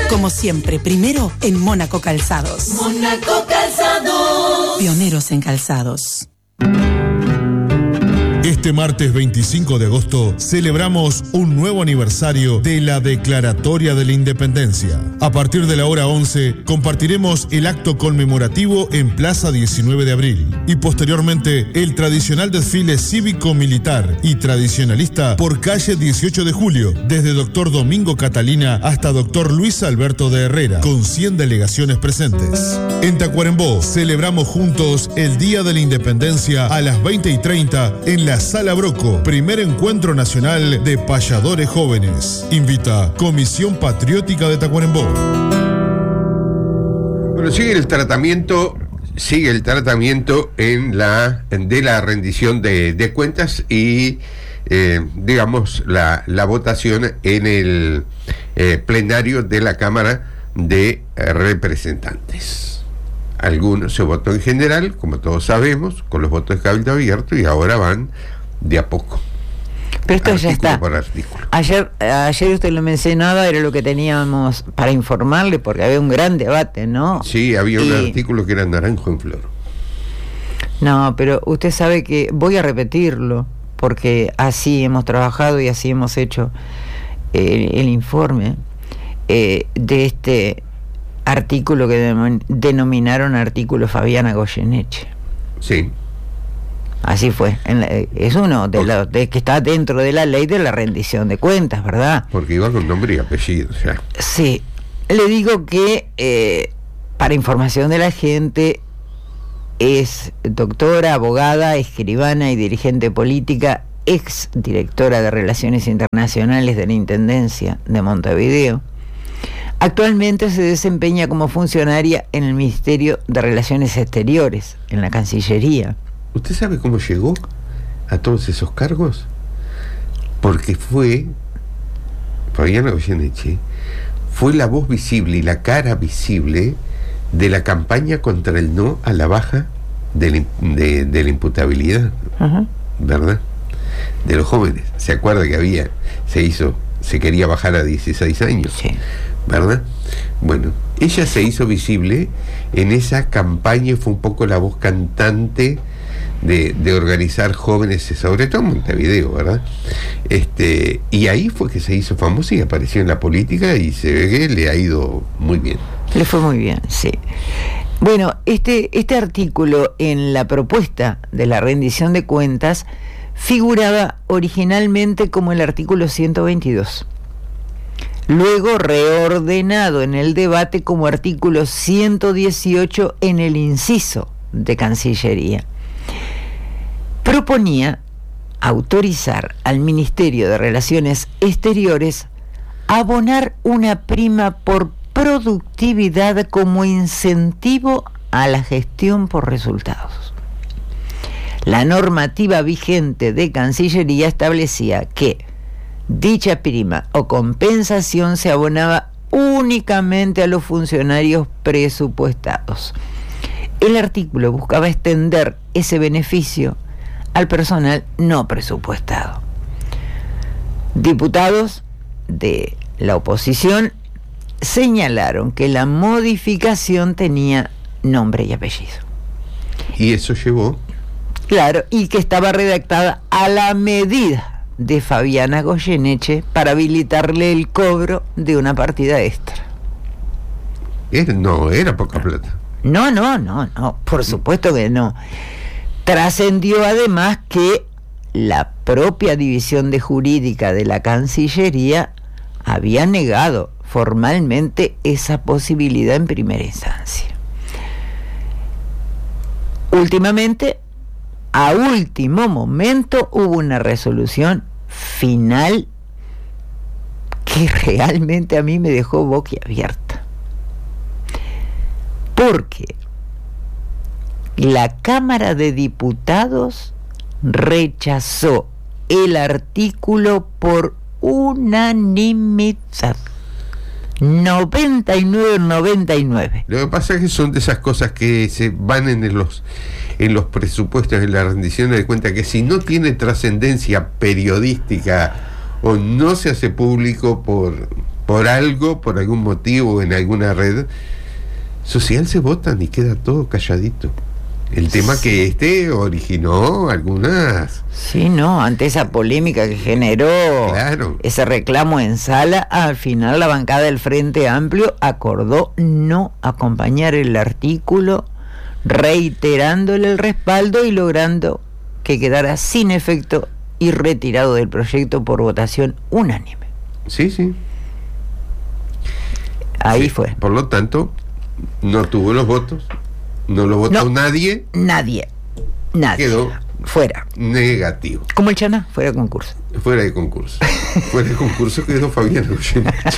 Como siempre, primero en Mónaco Calzados. Mónaco Calzados. Pioneros en calzados. Este martes 25 de agosto celebramos un nuevo aniversario de la Declaratoria de la Independencia. A partir de la hora 11 compartiremos el acto conmemorativo en Plaza 19 de Abril y posteriormente el tradicional desfile cívico-militar y tradicionalista por calle 18 de Julio, desde Dr. Domingo Catalina hasta Dr. Luis Alberto de Herrera, con 100 delegaciones presentes. En Tacuarembó celebramos juntos el Día de la Independencia a las 20:30 en la Sala Broco, primer encuentro nacional de payadores jóvenes. Invita Comisión Patriótica de Tacuarembó. Bueno, sigue el tratamiento de la rendición de cuentas y digamos la votación en el plenario de la Cámara de Representantes. Algunos se votó en general, como todos sabemos, con los votos de cabildo abierto, y ahora van de a poco. Pero esto ya está. Por artículo. Ayer usted lo mencionaba, era lo que teníamos para informarle, porque había un gran debate, ¿no? Sí, había un artículo que era naranjo en flor. No, pero usted sabe que voy a repetirlo, porque así hemos trabajado y así hemos hecho el informe de este artículo que denominaron artículo Fabiana Goyeneche. Sí. Así fue. Es uno de los que está dentro de la ley de la rendición de cuentas, ¿verdad? Porque iba con nombre y apellido, ya. Sí. Le digo que, para información de la gente, es doctora, abogada, escribana y dirigente política, ex directora de Relaciones Internacionales de la Intendencia de Montevideo. Actualmente se desempeña como funcionaria en el Ministerio de Relaciones Exteriores, en la Cancillería. ¿Usted sabe cómo llegó a todos esos cargos? Porque Fabiana Goyeneche fue la voz visible y la cara visible de la campaña contra el no a la baja de la imputabilidad, ¿verdad? De los jóvenes. ¿Se acuerda que se quería bajar a 16 años? Sí. ¿Verdad? Bueno, ella se hizo visible en esa campaña y fue un poco la voz cantante de organizar jóvenes, sobre todo en Montevideo, ¿verdad? Y ahí fue que se hizo famosa y apareció en la política, y se ve que le ha ido muy bien. Le fue muy bien, sí. Bueno, este artículo en la propuesta de la rendición de cuentas figuraba originalmente como el artículo 122. Luego reordenado en el debate como artículo 118 en el inciso de Cancillería. Proponía autorizar al Ministerio de Relaciones Exteriores a abonar una prima por productividad como incentivo a la gestión por resultados. La normativa vigente de Cancillería establecía que dicha prima o compensación se abonaba únicamente a los funcionarios presupuestados. El artículo buscaba extender ese beneficio al personal no presupuestado. Diputados de la oposición señalaron que la modificación tenía nombre y apellido. Y eso llevó... Claro, y que estaba redactada a la medida de Fabiana Goyeneche para habilitarle el cobro de una partida extra. No, era poca plata. No, por supuesto que no. Trascendió además que la propia división de jurídica de la Cancillería había negado formalmente esa posibilidad en primera instancia. Últimamente, a último momento, hubo una resolución final que realmente a mí me dejó boquiabierta. Porque la Cámara de Diputados rechazó el artículo por unanimidad. 99. Lo que pasa es que son de esas cosas que se van en los presupuestos, en la rendición de cuenta, que si no tiene trascendencia periodística o no se hace público por algún motivo, en alguna red social se votan y queda todo calladito. El tema que originó algunas... Sí, no, ante esa polémica que generó ese reclamo en sala, al final la bancada del Frente Amplio acordó no acompañar el artículo, reiterándole el respaldo y logrando que quedara sin efecto y retirado del proyecto por votación unánime. Sí, sí. Ahí fue. Por lo tanto, no tuvo los votos. No lo votó nadie. Nadie. Quedó fuera. Negativo. Como el Chana, fuera de concurso. Fuera de concurso. Fuera de concurso quedó Fabián Goyeneche.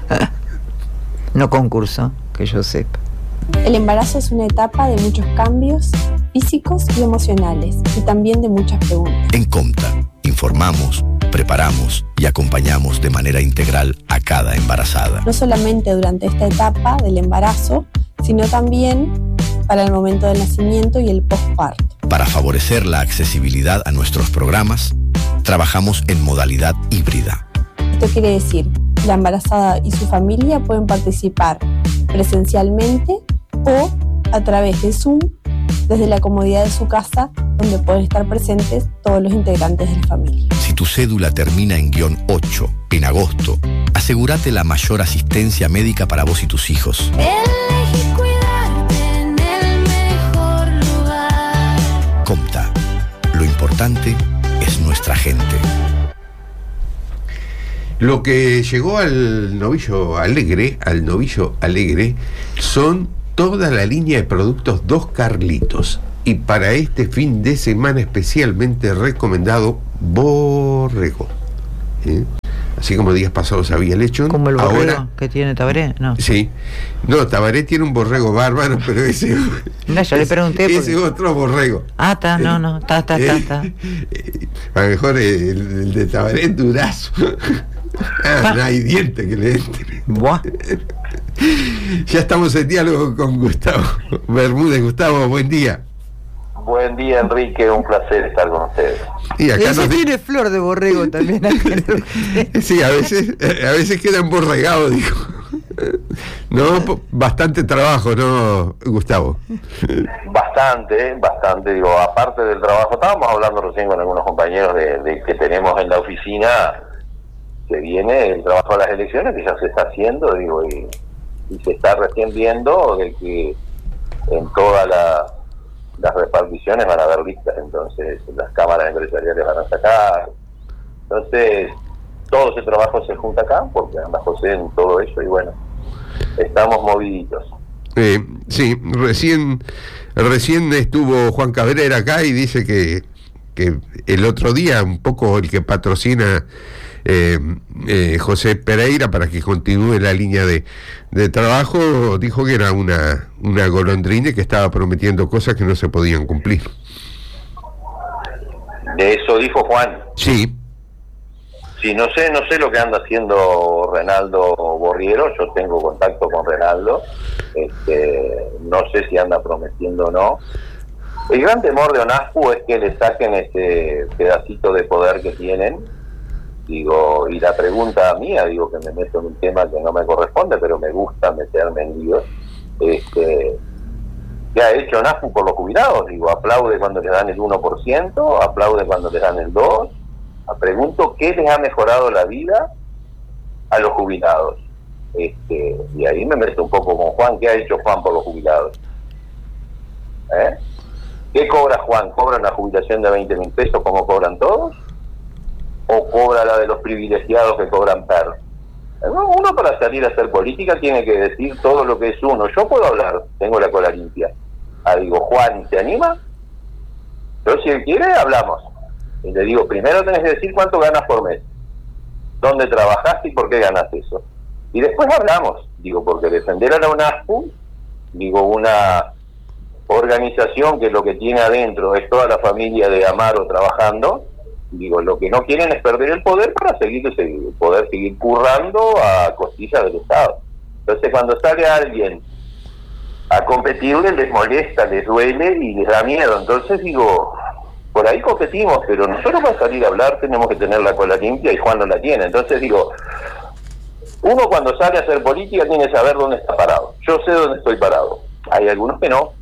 No concurso, que yo sepa. El embarazo es una etapa de muchos cambios físicos y emocionales, y también de muchas preguntas. En Comta, informamos, preparamos y acompañamos de manera integral a cada embarazada. No solamente durante esta etapa del embarazo, sino también para el momento del nacimiento y el posparto. Para favorecer la accesibilidad a nuestros programas, trabajamos en modalidad híbrida. Esto quiere decir, la embarazada y su familia pueden participar presencialmente o a través de Zoom, desde la comodidad de su casa, donde pueden estar presentes todos los integrantes de la familia. Si tu cédula termina en _8 en agosto, asegúrate la mayor asistencia médica para vos y tus hijos. Elegí cuidarte en el mejor lugar. Comta, lo importante es nuestra gente. Lo que llegó al novillo alegre, son toda la línea de productos Dos Carlitos. Y para este fin de semana especialmente recomendado borrego. Así como días pasados había lechón. ¿Como el borrego ahora, que tiene Tabaré? No. Sí. No, Tabaré tiene un borrego bárbaro, pero ese... No, yo le pregunté. Ese otro borrego. Está, está. A lo mejor el de Tabaré es durazo. No hay diente que le entre. Buah. Ya estamos en diálogo con Gustavo Bermúdez. Gustavo, buen día. Buen día, Enrique, un placer estar con ustedes. Y acá tiene flor de borrego también. Sí, a veces queda emborregado, dijo. No, bastante trabajo, ¿no, Gustavo? Bastante, digo, aparte del trabajo, estábamos hablando recién con algunos compañeros de que tenemos en la oficina, que viene el trabajo de las elecciones, que ya se está haciendo, digo, y se está recién viendo de que en todas las reparticiones van a haber listas, entonces las cámaras empresariales van a sacar, entonces todo ese trabajo se junta acá, porque anda José en todo eso, y bueno, estamos moviditos. Sí, recién estuvo Juan Cabrera acá y dice que el otro día, un poco el que patrocina José Pereira para que continúe la línea de trabajo, dijo que era una golondrina que estaba prometiendo cosas que no se podían cumplir. ¿De eso dijo Juan? Sí. Sí, no sé lo que anda haciendo Renaldo Borriero. Yo tengo contacto con Renaldo, no sé si anda prometiendo o no. El gran temor de ONASPU es que le saquen este pedacito de poder que tienen. Digo, y la pregunta mía, digo que me meto en un tema que no me corresponde, pero me gusta meterme en líos. ¿Qué ha hecho ONASPU por los jubilados? Digo, aplaude cuando les dan el 1%, aplaude cuando les dan el 2%. Pregunto, ¿qué les ha mejorado la vida a los jubilados? Y ahí me meto un poco con Juan. ¿Qué ha hecho Juan por los jubilados? ¿Qué cobra Juan? ¿Cobra una jubilación de 20.000 pesos como cobran todos? ¿O cobra la de los privilegiados que cobran PER? Uno para salir a hacer política tiene que decir todo lo que es uno. Yo puedo hablar, tengo la cola limpia. Digo, Juan, ¿se anima? Pero si él quiere, hablamos. Y le digo, primero tenés que decir cuánto ganas por mes, dónde trabajaste y por qué ganas eso. Y después hablamos. Digo, porque defender a la UNASPU, digo, una organización que lo que tiene adentro es toda la familia de Amaro trabajando, digo, lo que no quieren es perder el poder para poder seguir currando a costillas del Estado. Entonces cuando sale alguien a competirle, les molesta, les duele y les da miedo. Entonces digo, por ahí competimos, pero nosotros para salir a hablar tenemos que tener la cola limpia y Juan no la tiene. Entonces digo, Uno cuando sale a hacer política tiene que saber dónde está parado. Yo sé dónde estoy parado. Hay algunos que no.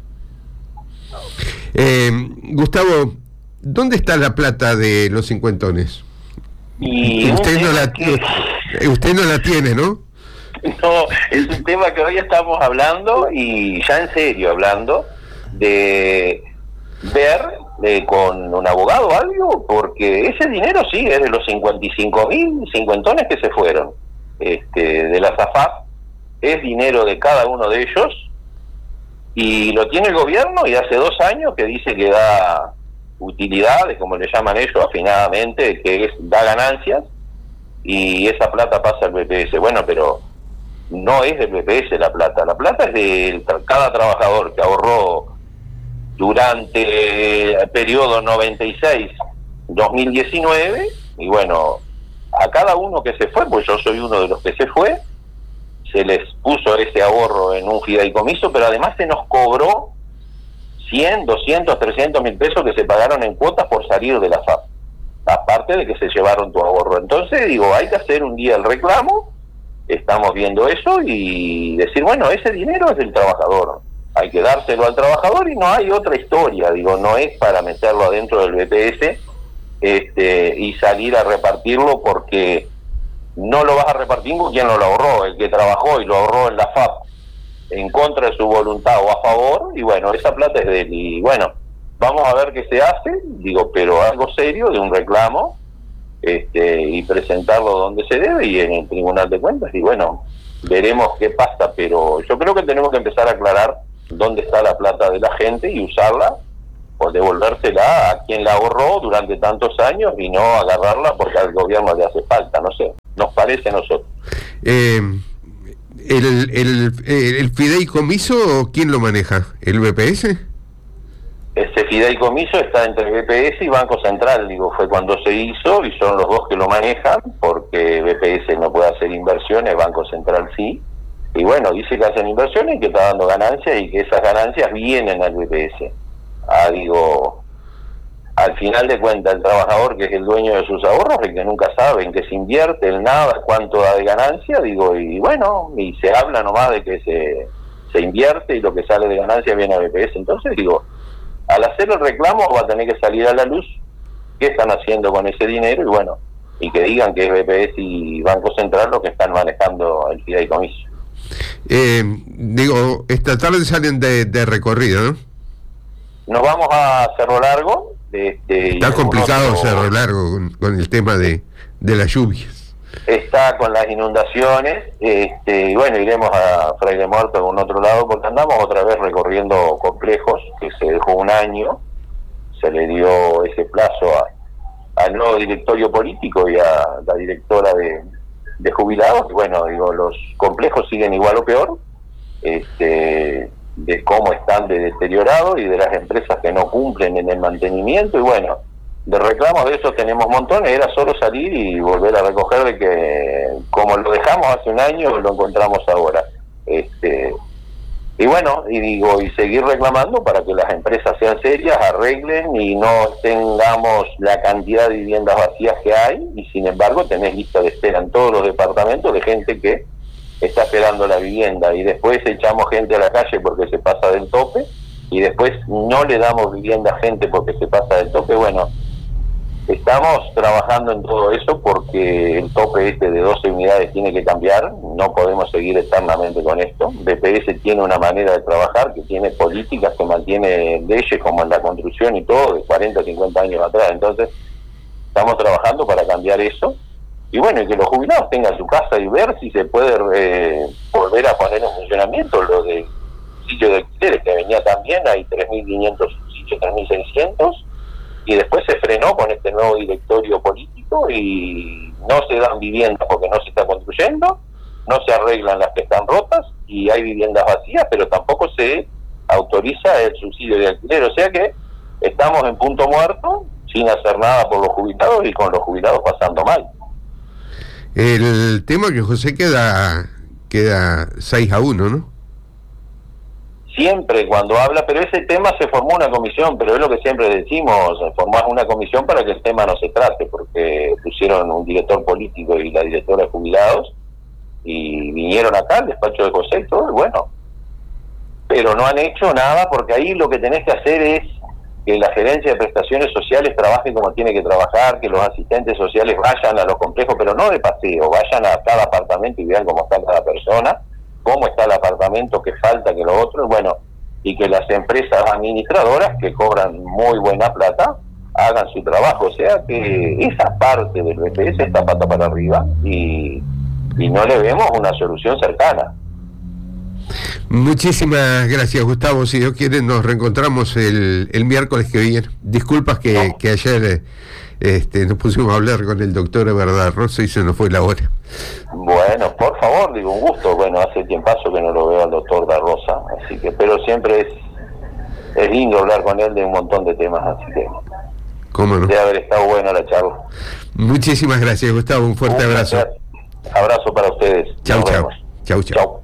Gustavo, ¿dónde está la plata de los cincuentones? Y usted no la tiene, ¿no? No, es un tema que hoy estamos hablando, y ya en serio hablando, de ver con un abogado o algo, porque ese dinero sí es de los 55.000 cincuentones que se fueron de la SAFAP, es dinero de cada uno de ellos, y lo tiene el gobierno, y hace 2 años que dice que da utilidades, como le llaman ellos afinadamente, que da ganancias, y esa plata pasa al BPS. Bueno, pero no es del BPS la plata es de cada trabajador que ahorró durante el periodo 96-2019, y bueno, a cada uno que se fue, pues yo soy uno de los que se fue, se les puso ese ahorro en un fideicomiso, pero además se nos cobró 100, 200, 300 mil pesos que se pagaron en cuotas por salir de la FAP, aparte de que se llevaron tu ahorro. Entonces digo, hay que hacer un día el reclamo, estamos viendo eso, y decir, bueno, ese dinero es del trabajador, hay que dárselo al trabajador, y no hay otra historia, digo, no es para meterlo adentro del BPS y salir a repartirlo, porque no lo vas a repartir con quien no lo ahorró, el que trabajó y lo ahorró en la FAP en contra de su voluntad o a favor, y bueno, esa plata es de él, y bueno, vamos a ver qué se hace, digo, pero algo serio, de un reclamo, y presentarlo donde se debe, y en el Tribunal de Cuentas, y bueno, veremos qué pasa, pero yo creo que tenemos que empezar a aclarar dónde está la plata de la gente y usarla, o devolvérsela a quien la ahorró durante tantos años, y no agarrarla porque al gobierno le hace falta, no sé, nos parece a nosotros. ¿El fideicomiso quién lo maneja? ¿El BPS? Ese fideicomiso está entre BPS y Banco Central, digo, fue cuando se hizo, y son los dos que lo manejan, porque BPS no puede hacer inversiones, Banco Central sí, y bueno, dice que hacen inversiones y que está dando ganancias, y que esas ganancias vienen al BPS. Digo, al final de cuentas, el trabajador, que es el dueño de sus ahorros, el que nunca sabe en qué se invierte, el nada, cuánto da de ganancia, digo, y bueno, y se habla nomás de que se invierte, y lo que sale de ganancia viene a BPS. Entonces digo, al hacer el reclamo va a tener que salir a la luz qué están haciendo con ese dinero, y bueno, y que digan que es BPS y Banco Central lo que están manejando el fideicomiso. Digo, esta tarde salen de recorrido, ¿no? Nos vamos a Cerro Largo. Está complicado Cerro Largo con el tema de las lluvias. Está con las inundaciones, y bueno, iremos a Fraile Muerto en otro lado, porque andamos otra vez recorriendo complejos que se dejó un año, se le dio ese plazo al nuevo directorio político y a la directora de jubilados, y bueno, digo, los complejos siguen igual o peor, de cómo están de deteriorados, y de las empresas que no cumplen en el mantenimiento, y bueno, de reclamos de esos tenemos montones. Era solo salir y volver a recoger de que como lo dejamos hace un año lo encontramos ahora, y bueno, y digo, y seguir reclamando para que las empresas sean serias, arreglen, y no tengamos la cantidad de viviendas vacías que hay, y sin embargo tenés lista de espera en todos los departamentos de gente que está esperando la vivienda, y después echamos gente a la calle porque se pasa del tope, y después no le damos vivienda a gente porque se pasa del tope. Bueno, estamos trabajando en todo eso, porque el tope de 12 unidades tiene que cambiar, no podemos seguir eternamente con esto. BPS tiene una manera de trabajar, que tiene políticas, que mantiene leyes como en la construcción y todo, de 40 o 50 años atrás. Entonces estamos trabajando para cambiar eso, y bueno, y que los jubilados tengan su casa, y ver si se puede volver a poner en funcionamiento lo del sitio de alquileres, que venía también, hay 3.500 sitios, 3.600, y después se frenó con este nuevo directorio político, y no se dan viviendas porque no se está construyendo, no se arreglan las que están rotas, y hay viviendas vacías, pero tampoco se autoriza el subsidio de alquiler. O sea que estamos en punto muerto, sin hacer nada por los jubilados, y con los jubilados pasando mal. El tema que José queda 6-1, ¿no? Siempre cuando habla, pero ese tema se formó una comisión, pero es lo que siempre decimos, formar una comisión para que el tema no se trate, porque pusieron un director político y la directora de jubilados, y vinieron acá al despacho de José y todo, y bueno, pero no han hecho nada, porque ahí lo que tenés que hacer es que la gerencia de prestaciones sociales trabaje como tiene que trabajar, que los asistentes sociales vayan a los complejos, pero no de paseo, vayan a cada apartamento y vean cómo está cada persona, cómo está el apartamento, qué falta, que lo otro, bueno, y que las empresas administradoras, que cobran muy buena plata, hagan su trabajo. O sea que esa parte del BPS está pata para arriba y no le vemos una solución cercana. Muchísimas gracias, Gustavo. Si Dios quiere, nos reencontramos el miércoles que viene. Disculpas que ayer nos pusimos a hablar con el doctor Everda Rosa y se nos fue la hora. Bueno, por favor, digo, un gusto. Bueno, hace tiempazo que no lo veo al doctor Da Rosa, así que, pero siempre es lindo hablar con él de un montón de temas, así que ¿cómo no? debe haber estado buena la charla. Muchísimas gracias, Gustavo. Un fuerte abrazo. Abrazo para ustedes. Chau, Nos chau. vemos. Chau, chau. Chau.